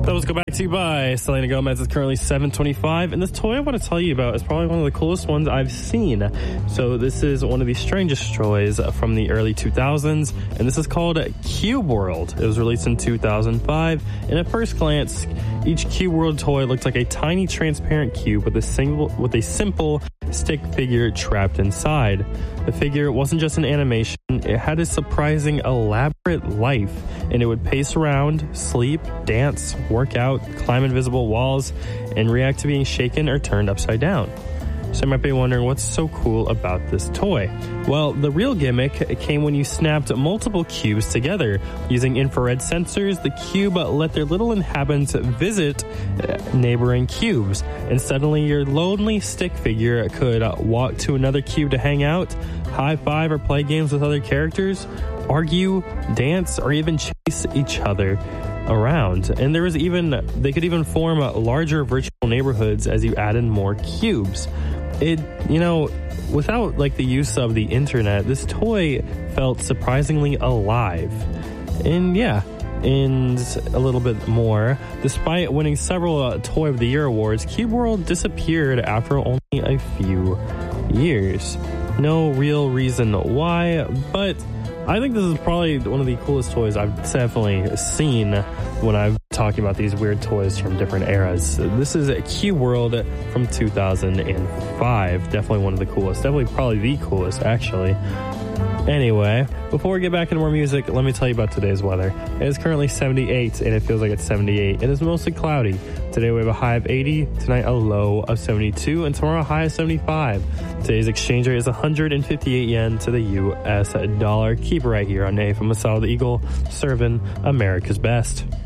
That was Go Back to You by Selena Gomez. It's currently 7:25, and this toy I want to tell you about is probably one of the coolest ones I've seen. So this is one of the strangest toys from the early 2000s, and this is called Cube World. It was released in 2005, and at first glance, each Cube World toy looked like a tiny transparent cube with a simple stick figure trapped inside. The figure wasn't just an animation, it had a surprising elaborate life, and it would pace around, sleep, dance, work out, climb invisible walls, and react to being shaken or turned upside down. So you might be wondering what's so cool about this toy. Well, the real gimmick came when you snapped multiple cubes together. Using infrared sensors, the cube let their little inhabitants visit neighboring cubes. And suddenly your lonely stick figure could walk to another cube to hang out, high five or play games with other characters, argue, dance, or even chase each other around. And they could even form larger virtual neighborhoods as you add in more cubes. Without the use of the internet, this toy felt surprisingly alive. And a little bit more. Despite winning several Toy of the Year awards, Cube World disappeared after only a few years. No real reason why, but I think this is probably one of the coolest toys I've definitely seen when I'm talking about these weird toys from different eras. This is a Cube World from 2005. Definitely one of the coolest. Definitely probably the coolest, actually. Anyway, before we get back into more music, let me tell you about today's weather. It is currently 78, and it feels like it's 78. It is mostly cloudy. Today we have a high of 80, tonight a low of 72, and tomorrow a high of 75. Today's exchange rate is 158 yen to the U.S. dollar. Keep it right here on A from Masala the Eagle, serving America's best.